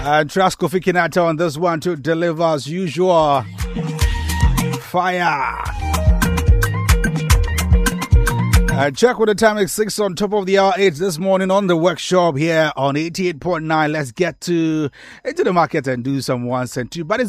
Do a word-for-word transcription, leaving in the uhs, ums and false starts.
And trust Kofi Kinata on this one to deliver as usual. Fire. Uh, check with the time. It's six on top of the hour, eight this morning on the workshop here on eighty-eight point nine. Let's get to into the market and do some ones and two. But it's